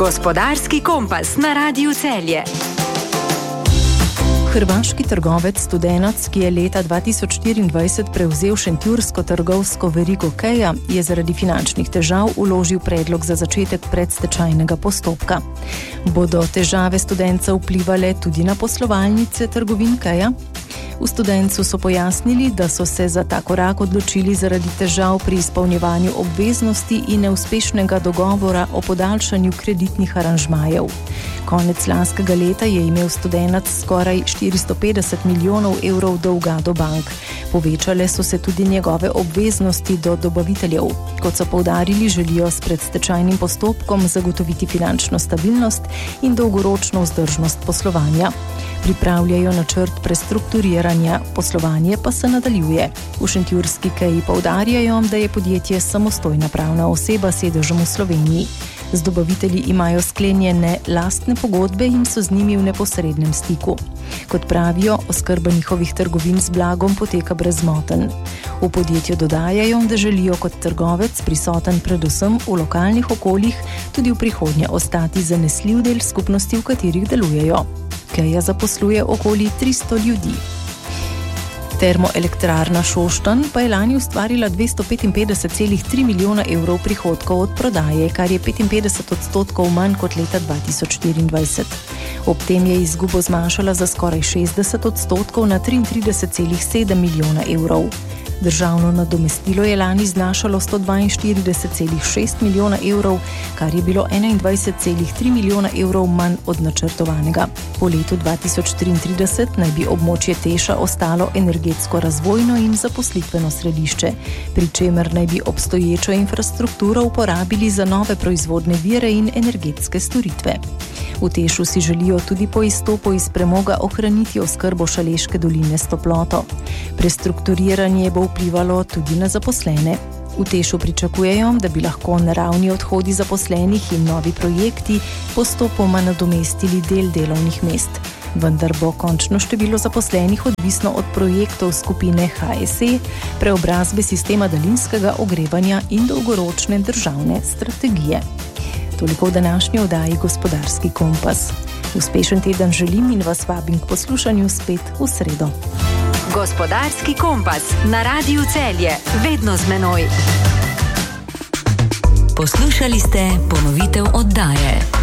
Gospodarski kompas na Radiu Celje. Hrvaški trgovec Studenac, ki je leta 2024 prevzel šentjursko trgovsko verigo Keja, je zaradi finančnih težav vložil predlog za začetek predstečajnega postopka. Bodo težave Studenca vplivale tudi na poslovalnice trgovin Keja? V Studencu so pojasnili, da so se za ta korak odločili zaradi težav pri izpolnjevanju obveznosti in neuspešnega dogovora o podaljšanju kreditnih aranžmajev. Konec lanskega leta je imel Studenac skoraj 450 milijonov evrov dolga do bank. Povečale so se tudi njegove obveznosti do dobaviteljev. Kot so poudarili, želijo s predstečajnim postopkom zagotoviti finančno stabilnost in dolgoročno vzdržnost poslovanja. Pripravljajo načrt prestrukturiranja, poslovanje pa se nadaljuje. V šentjurski Keji poudarjajo, da je podjetje samostojna pravna oseba s sedežem v Sloveniji. Z dobavitelji imajo sklenjene lastne pogodbe in so z njimi v neposrednem stiku. Kot pravijo, oskrba njihovih trgovin z blagom poteka brezmotenj. V podjetju dodajajo, da želijo kot trgovec prisoten predvsem v lokalnih okoljih tudi v prihodnje ostati zanesljiv del skupnosti, v katerih delujejo. Keja zaposluje okoli 300 ljudi. Termoelektrarna Šoštanj pa je lani ustvarila 255,3 milijona evrov prihodkov od prodaje, kar je 55% manj kot leta 2024. Ob tem je izgubo zmanjšala za skoraj 60% na 33,7 milijona evrov. Državno nadomestilo je lani znašalo 142,6 milijona evrov, kar je bilo 21,3 milijona evrov manj od načrtovanega. Po letu 2033 naj bi območje Teša ostalo energetsko razvojno in zaposlitveno središče, pri čemer naj bi obstoječo infrastrukturo uporabili za nove proizvodne vire in energetske storitve. V Tešu si želijo tudi po izstopu iz premoga ohraniti oskrbo Šaleške doline s toploto. Prestrukturiranje bo vplivalo tudi na zaposlene. V Tešu pričakujejo, da bi lahko naravni odhodi zaposlenih in novi projekti postopoma nadomestili del delovnih mest. Vendar bo končno število zaposlenih odvisno od projektov skupine HSE, preobrazbe sistema daljinskega ogrevanja in dolgoročne državne strategije. Toliko v današnji oddaji Gospodarski kompas. Uspešen teden želim in vas vabim k poslušanju spet v sredo. Gospodarski kompas na Radiu Celje, vedno z menoj. Poslušali ste ponovitev oddaje.